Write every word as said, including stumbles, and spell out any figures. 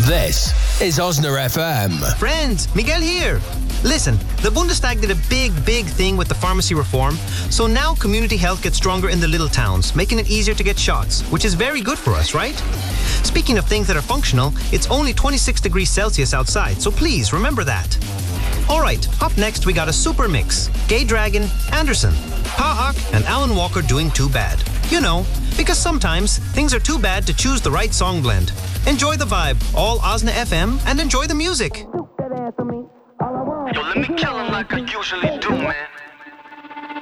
This is Osner F M. Friends, Miguel here. Listen, the Bundestag did a big, big thing with the pharmacy reform, so now community health gets stronger in the little towns, making it easier to get shots, which is very good for us, right? Speaking of things that are functional, it's only twenty-six degrees Celsius outside, so please remember that. Alright, up next we got a super mix. Gay Dragon, Anderson, Pahak and Alan Walker doing Too Bad. You know, because sometimes things are too bad to choose the right song blend. Enjoy the vibe, all Osna F M, and enjoy the music. Yo, let me kill him like I usually do, man.